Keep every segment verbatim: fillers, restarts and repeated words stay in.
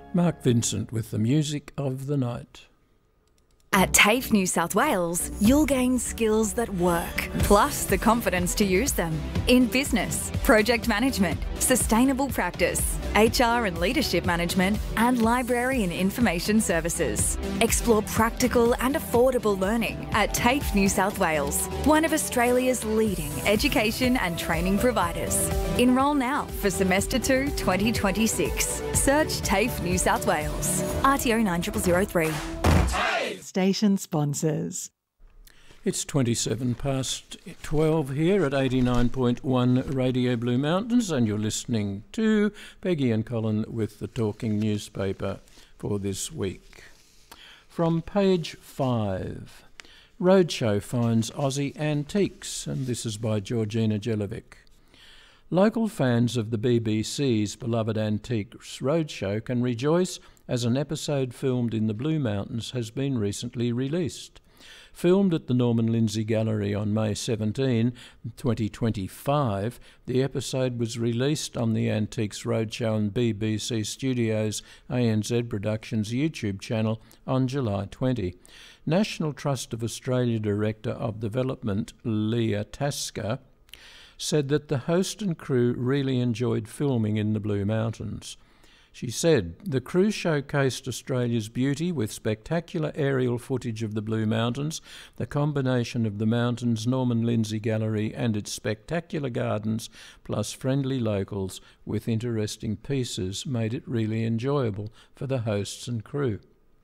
Mark Vincent with the music of the night. At TAFE New South Wales, you'll gain skills that work, plus the confidence to use them in business, project management, sustainable practice, H R and leadership management, and library and information services. Explore practical and affordable learning at TAFE New South Wales, one of Australia's leading education and training providers. Enrol now for semester two twenty twenty-six. Search TAFE New South Wales. R T O nine zero zero zero three. Station sponsors. It's twenty-seven past twelve here at eighty-nine point one Radio Blue Mountains, and you're listening to Peggy and Colin with the Talking Newspaper for this week. From page five, Roadshow finds Aussie antiques, and this is by Georgina Jelovic. Local fans of the B B C's beloved Antiques Roadshow can rejoice as an episode filmed in the Blue Mountains has been recently released. Filmed at the Norman Lindsay Gallery on May seventeenth, twenty twenty-five, the episode was released on the Antiques Roadshow and B B C Studios A N Z Productions YouTube channel on July twentieth. National Trust of Australia Director of Development, Leah Tasker, said that the host and crew really enjoyed filming in the Blue Mountains. She said, "The crew showcased Australia's beauty with spectacular aerial footage of the Blue Mountains. The combination of the mountains, Norman Lindsay Gallery and its spectacular gardens, plus friendly locals with interesting pieces made it really enjoyable for the hosts and crew."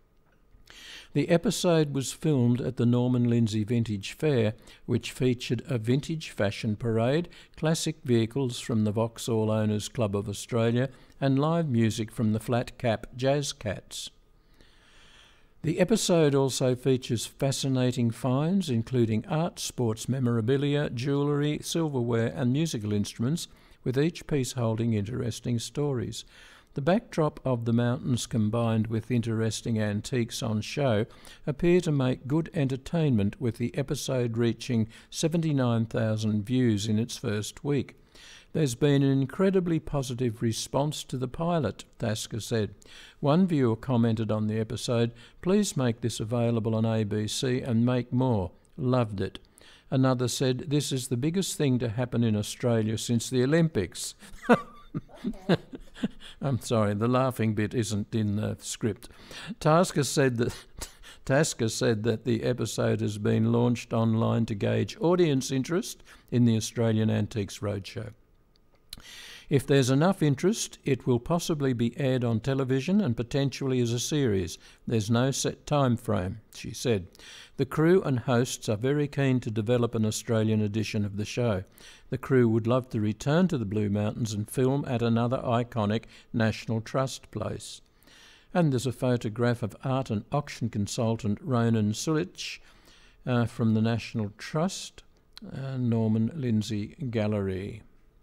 The episode was filmed at the Norman Lindsay Vintage Fair, which featured a vintage fashion parade, classic vehicles from the Vauxhall Owners Club of Australia, and live music from the Flat Cap Jazz Cats. The episode also features fascinating finds, including art, sports memorabilia, jewellery, silverware and musical instruments, with each piece holding interesting stories. The backdrop of the mountains combined with interesting antiques on show appear to make good entertainment, with the episode reaching seventy-nine thousand views in its first week. There's been an incredibly positive response to the pilot, Tasker said. One viewer commented on the episode, "Please make this available on A B C and make more. Loved it." Another said, "This is the biggest thing to happen in Australia since the Olympics." I'm sorry, the laughing bit isn't in the script. Tasker said that Tasker said that the episode has been launched online to gauge audience interest in the Australian Antiques Roadshow. If there's enough interest, it will possibly be aired on television and potentially as a series. There's no set time frame, she said. The crew and hosts are very keen to develop an Australian edition of the show. The crew would love to return to the Blue Mountains and film at another iconic National Trust place. And there's a photograph of art and auction consultant Ronan Sulich uh, from the National Trust, uh, Norman Lindsay Gallery.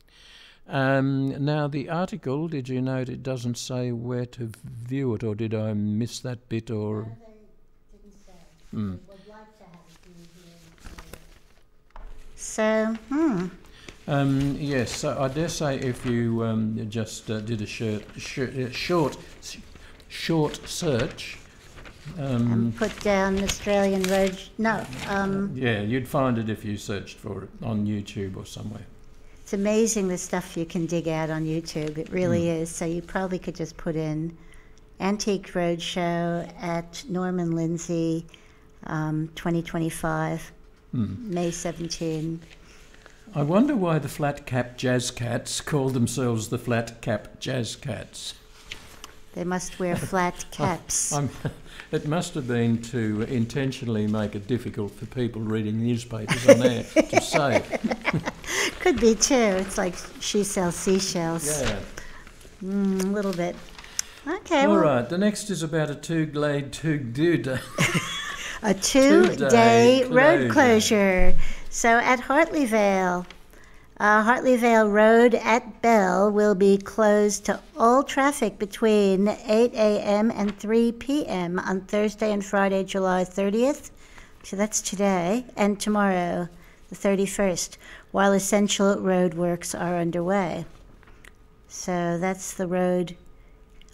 Um, now, the article, did you note it doesn't say where to view it, or did I miss that bit? Or No, they didn't say. Mm. They would like to have it viewed here. So, hmm. Um, yes, so I dare say if you um, just uh, did a short, short, short, short search... Um, And put down Australian Road... No. Um, yeah, you'd find it if you searched for it on YouTube or somewhere. It's amazing the stuff you can dig out on YouTube. It really Mm. is. So you probably could just put in Antique Roadshow at Norman Lindsay um, twenty twenty-five, Mm. May seventeenth. I wonder why the Flat Cap Jazz Cats call themselves the Flat Cap Jazz Cats. They must wear flat caps. I'm, it must have been to intentionally make it difficult for people reading newspapers on air to say. Could be too. It's like she sells seashells. Yeah. Mm, a little bit. Okay. All well, right. The next is about a two-glade, two-dude. A two-day Two-day road closure. closure. So at Hartley Vale, uh, Hartley Vale Road at Bell will be closed to all traffic between eight a.m. and three p.m. on Thursday and Friday, July thirtieth. So that's today, and tomorrow, the thirty-first, while essential road works are underway. So that's the road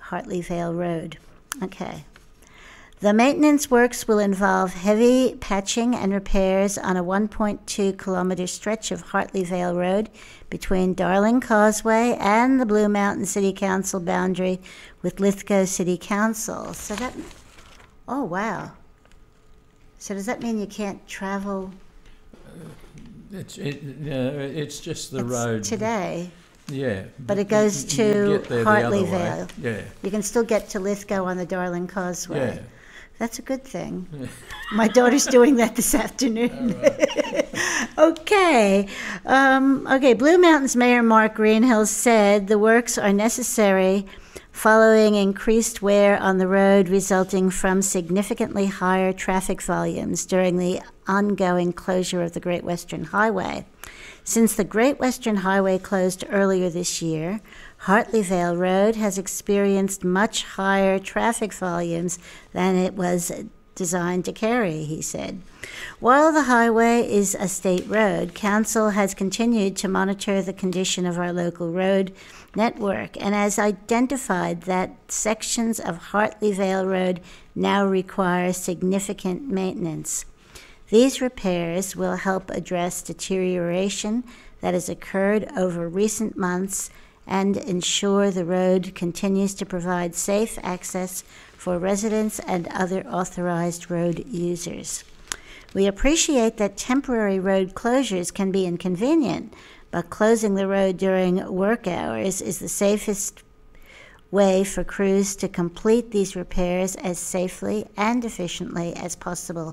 Hartley Vale Road. Okay. The maintenance works will involve heavy patching and repairs on a one point two kilometer stretch of Hartley Vale Road between Darling Causeway and the Blue Mountain City Council boundary with Lithgow City Council. So that, oh wow. So does that mean you can't travel? It's it, uh, it's just the it's road today. Yeah, but it goes you, you to get there Hartley the other Vale. way. Yeah, you can still get to Lithgow on the Darling Causeway. Yeah. That's a good thing. My daughter's doing that this afternoon. okay. Um, okay. Blue Mountains Mayor Mark Greenhill said the works are necessary following increased wear on the road resulting from significantly higher traffic volumes during the ongoing closure of the Great Western Highway. Since the Great Western Highway closed earlier this year, Hartley Vale Road has experienced much higher traffic volumes than it was designed to carry, he said. While the highway is a state road, Council has continued to monitor the condition of our local road network and has identified that sections of Hartley Vale Road now require significant maintenance. These repairs will help address deterioration that has occurred over recent months and ensure the road continues to provide safe access for residents and other authorized road users. We appreciate that temporary road closures can be inconvenient, but closing the road during work hours is the safest way for crews to complete these repairs as safely and efficiently as possible.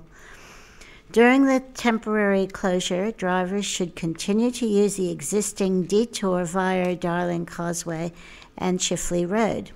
During the temporary closure, drivers should continue to use the existing detour via Darling Causeway and Chifley Road.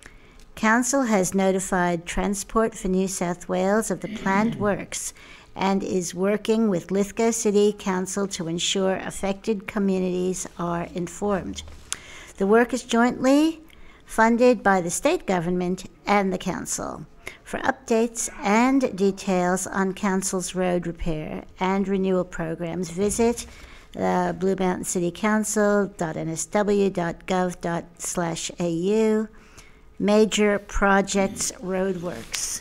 Council has notified Transport for New South Wales of the planned works and is working with Lithgow City Council to ensure affected communities are informed. The work is jointly funded by the state government and the council. For updates and details on Council's road repair and renewal programs, visit uh, blue mountain city council dot n s w dot gov slash a u, Major Projects Roadworks.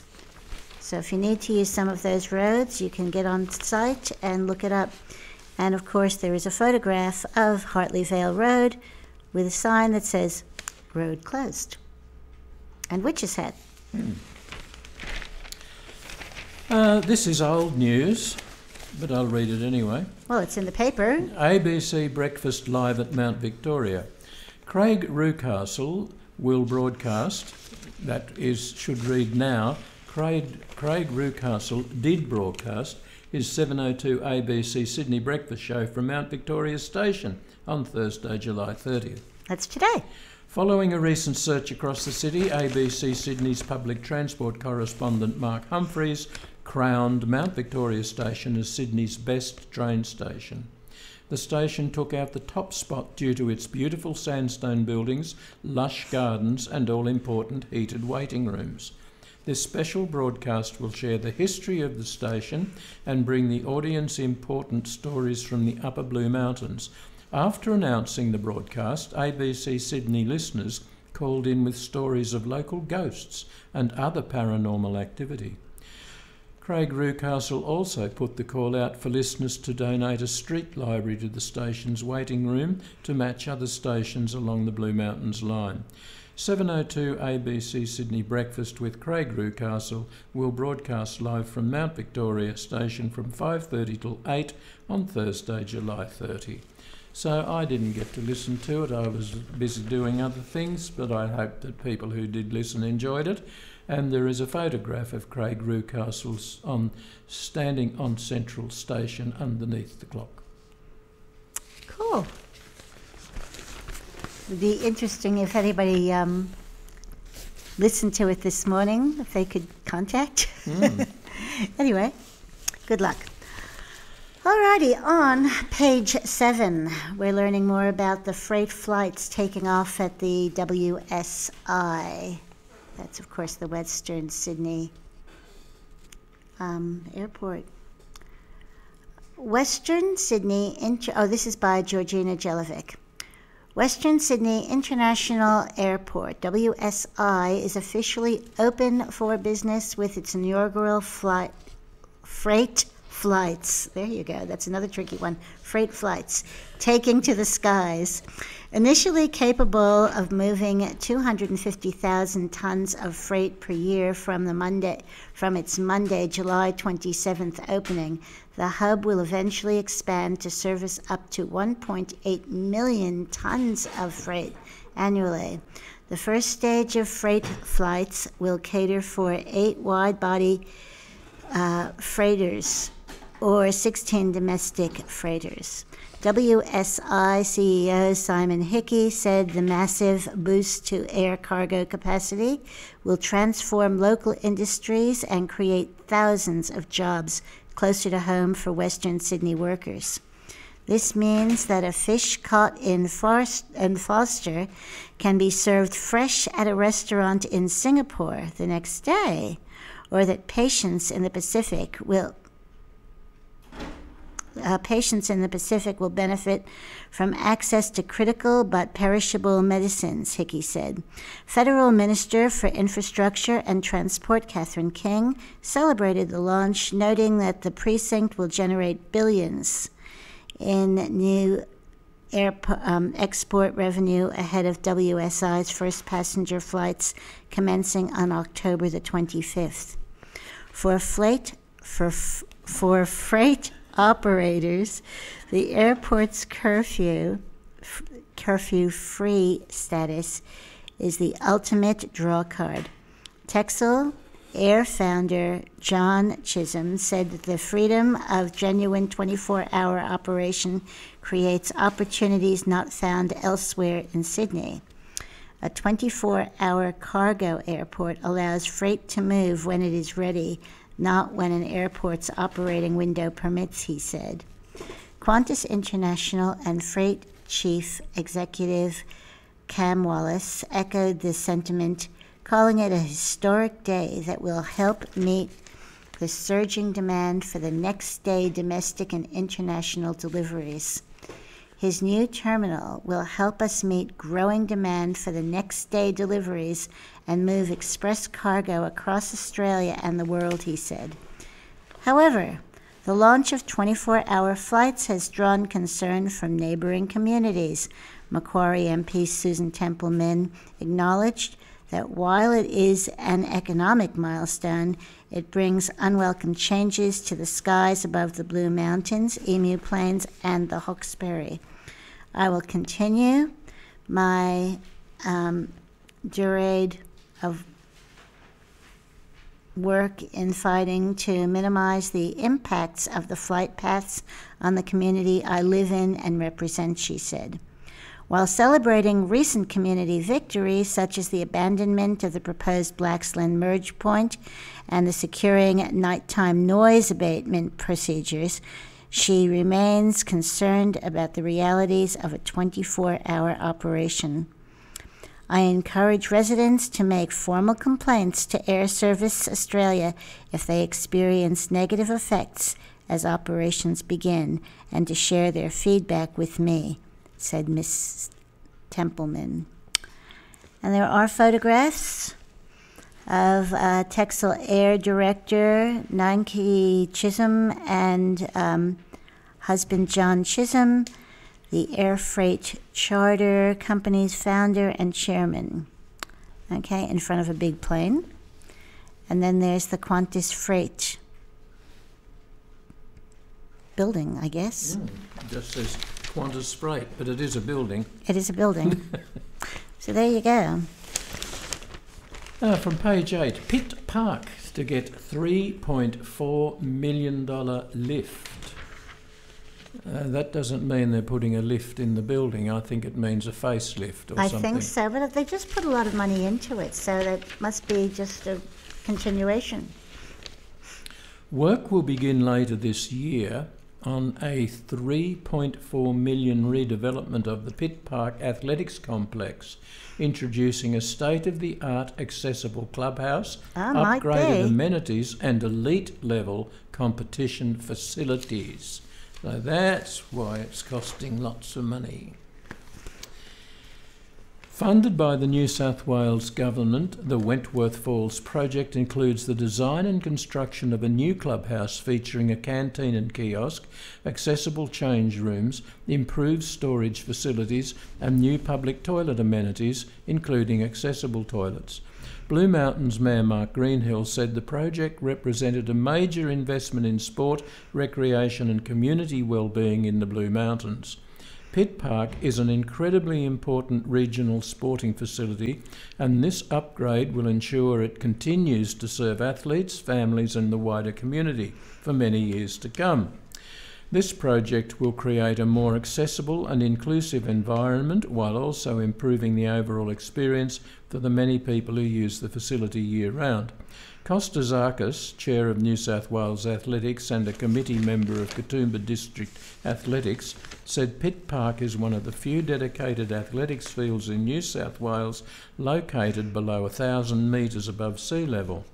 So if you need to use some of those roads, you can get on site and look it up. And of course, there is a photograph of Hartley Vale Road with a sign that says, road closed. And Witch's Hat. Hmm. Uh, this is old news, but I'll read it anyway. Well, it's in the paper. A B C Breakfast Live at Mount Victoria. Craig Rucastle will broadcast, that is, should read now, Craig, Craig Rucastle did broadcast his seven oh two A B C Sydney Breakfast Show from Mount Victoria Station on Thursday, July thirtieth. That's today. Following a recent search across the city, A B C Sydney's public transport correspondent Mark Humphreys crowned Mount Victoria Station as Sydney's best train station. The station took out the top spot due to its beautiful sandstone buildings, lush gardens and all-important heated waiting rooms. This special broadcast will share the history of the station and bring the audience important stories from the Upper Blue Mountains. After announcing the broadcast, A B C Sydney listeners called in with stories of local ghosts and other paranormal activity. Craig Rucastle also put the call out for listeners to donate a street library to the station's waiting room to match other stations along the Blue Mountains line. seven oh two A B C Sydney Breakfast with Craig Rucastle will broadcast live from Mount Victoria Station from five thirty till eight on Thursday, July thirtieth. So I didn't get to listen to it. I was busy doing other things, but I hope that people who did listen enjoyed it. And there is a photograph of Craig Rucastle on standing on Central Station underneath the clock. Cool. It would be interesting if anybody um, listened to it this morning, if they could contact. Mm. Anyway, good luck. Alrighty, on page seven, we're learning more about the freight flights taking off at the W S I. That's, of course, the Western Sydney um, Airport. Western Sydney, inter- oh, this is by Georgina Jelovic. Western Sydney International Airport, W S I, is officially open for business with its inaugural flight, freight flights. There you go. That's another tricky one. Freight flights taking to the skies. Initially capable of moving two hundred fifty thousand tons of freight per year from the Monday, from its Monday, July twenty-seventh opening, the hub will eventually expand to service up to one point eight million tons of freight annually. The first stage of freight flights will cater for eight wide-body uh, freighters or sixteen domestic freighters. W S I C E O Simon Hickey said the massive boost to air cargo capacity will transform local industries and create thousands of jobs closer to home for Western Sydney workers. This means that a fish caught in Foster can be served fresh at a restaurant in Singapore the next day, or that patients in the Pacific will Uh, patients in the Pacific will benefit from access to critical but perishable medicines, Hickey said. Federal Minister for Infrastructure and Transport Catherine King celebrated the launch, noting that the precinct will generate billions in new air um, export revenue ahead of W S I's first passenger flights commencing on October the twenty-fifth. For freight, for f- for freight operators, the airport's curfew f- curfew-free status is the ultimate draw card. Texel Air founder John Chisholm said that the freedom of genuine twenty-four hour operation creates opportunities not found elsewhere in Sydney. A twenty-four hour cargo airport allows freight to move when it is ready, not when an airport's operating window permits, he said. Qantas International and Freight Chief Executive Cam Wallace echoed this sentiment, calling it a historic day that will help meet the surging demand for the next day domestic and international deliveries. His new terminal will help us meet growing demand for the next day deliveries and move express cargo across Australia and the world, he said. However, the launch of twenty-four hour flights has drawn concern from neighbouring communities. Macquarie M P Susan Templeman acknowledged that while it is an economic milestone, it brings unwelcome changes to the skies above the Blue Mountains, Emu Plains, and the Hawkesbury. I will continue my um, tirade of work in fighting to minimize the impacts of the flight paths on the community I live in and represent, she said. While celebrating recent community victories, such as the abandonment of the proposed Blacksland merge point and the securing nighttime noise abatement procedures, she remains concerned about the realities of a twenty-four hour operation. I encourage residents to make formal complaints to Air Service Australia if they experience negative effects as operations begin, and to share their feedback with me, said Miss Templeman. And there are photographs of uh, Texel Air Director Nanki Chisholm and um, husband John Chisholm, the Air Freight Charter Company's founder and chairman, okay, in front of a big plane. And then there's the Qantas Freight building, I guess. Mm, it just says Qantas Freight, but it is a building. It is a building. So there you go. Uh, from page eight, Pitt Park to get three point four million dollars lift. Uh, that doesn't mean they're putting a lift in the building. I think it means a facelift or I something. think so, but they just put a lot of money into it, so that must be just a continuation. Work will begin later this year on a three point four million dollars redevelopment of the Pitt Park Athletics Complex, introducing a state-of-the-art accessible clubhouse, Oh, might upgraded be. amenities and elite-level competition facilities. So that's why it's costing lots of money. Funded by the New South Wales Government, the Wentworth Falls project includes the design and construction of a new clubhouse featuring a canteen and kiosk, accessible change rooms, improved storage facilities and new public toilet amenities, including accessible toilets. Blue Mountains Mayor Mark Greenhill said the project represented a major investment in sport, recreation and community wellbeing in the Blue Mountains. Pitt Park is an incredibly important regional sporting facility, and this upgrade will ensure it continues to serve athletes, families and the wider community for many years to come. This project will create a more accessible and inclusive environment while also improving the overall experience for the many people who use the facility year-round. Kostas Zarkas, Chair of New South Wales Athletics and a committee member of Katoomba District Athletics, said Pitt Park is one of the few dedicated athletics fields in New South Wales located below one thousand metres above sea level,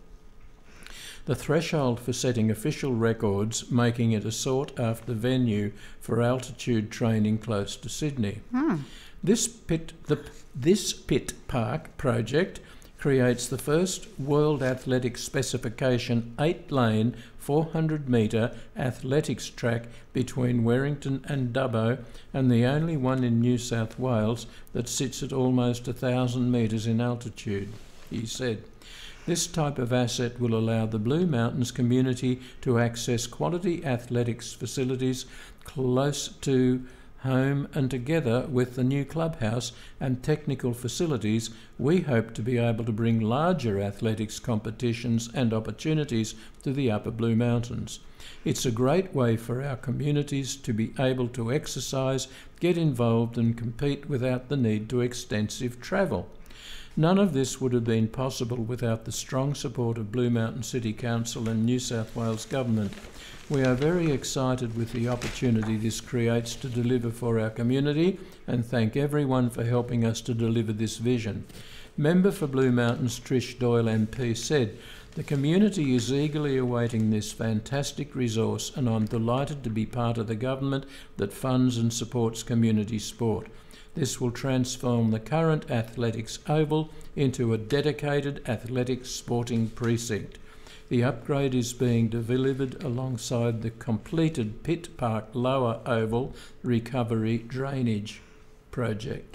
the threshold for setting official records, making it a sought-after venue for altitude training close to Sydney. Hmm. This Pitt, the, this Pitt Park project creates the first World Athletics specification eight-lane, four hundred metre athletics track between Werrington and Dubbo, and the only one in New South Wales that sits at almost one thousand metres in altitude, he said. This type of asset will allow the Blue Mountains community to access quality athletics facilities close to home, and together with the new clubhouse and technical facilities, we hope to be able to bring larger athletics competitions and opportunities to the Upper Blue Mountains. It's a great way for our communities to be able to exercise, get involved and compete without the need to extensive travel. None of this would have been possible without the strong support of Blue Mountain City Council and New South Wales Government. We are very excited with the opportunity this creates to deliver for our community and thank everyone for helping us to deliver this vision. Member for Blue Mountains Trish Doyle M P said, "The community is eagerly awaiting this fantastic resource and I'm delighted to be part of the government that funds and supports community sport. This will transform the current athletics oval into a dedicated athletics sporting precinct. The upgrade is being delivered alongside the completed Pitt Park Lower Oval Recovery Drainage Project."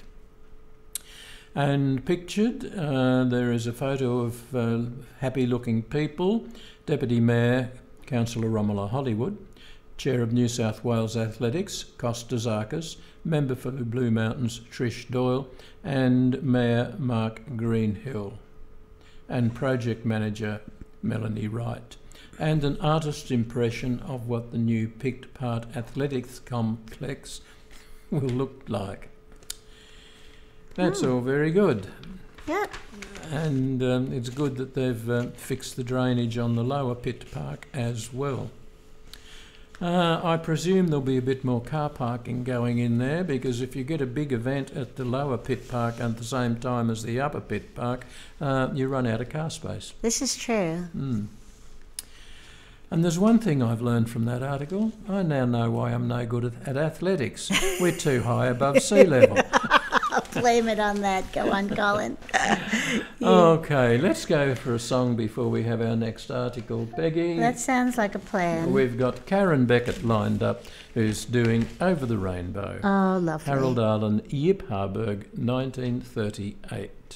And pictured, uh, there is a photo of uh, happy-looking people. Deputy Mayor, Councillor Romola Hollywood, Chair of New South Wales Athletics, Kostas Zarkas, Member for the Blue Mountains, Trish Doyle, and Mayor Mark Greenhill, and Project Manager, Melanie Wright, and an artist's impression of what the new Pitt Park Athletics Complex will look like. That's mm. all very good. Yep. And um, it's good that they've uh, fixed the drainage on the lower Pitt Park as well. Uh, I presume there'll be a bit more car parking going in there, because if you get a big event at the lower Pitt Park at the same time as the upper Pitt Park, uh, you run out of car space. This is true. Mm. And there's one thing I've learned from that article. I now know why I'm no good at, at athletics. We're too high above sea level. Blame it on that. Go on, Colin. Yeah. Okay, let's go for a song before we have our next article. Peggy? That sounds like a plan. We've got Karen Beckett lined up, who's doing Over the Rainbow. Oh, lovely. Harold Arlen, Yip Harburg, nineteen thirty-eight.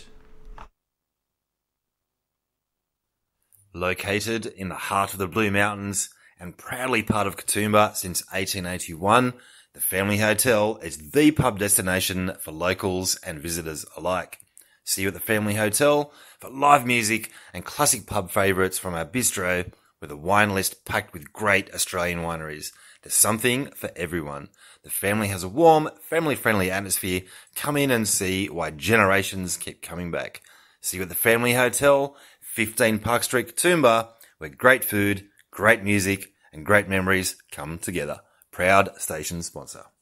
Located in the heart of the Blue Mountains and proudly part of Katoomba since eighteen eighty-one, the Family Hotel is the pub destination for locals and visitors alike. See you at the Family Hotel for live music and classic pub favourites from our bistro, with a wine list packed with great Australian wineries. There's something for everyone. The family has a warm, family-friendly atmosphere. Come in and see why generations keep coming back. See you at the Family Hotel, fifteen Park Street, Katoomba, where great food, great music and great memories come together. Proud station sponsor.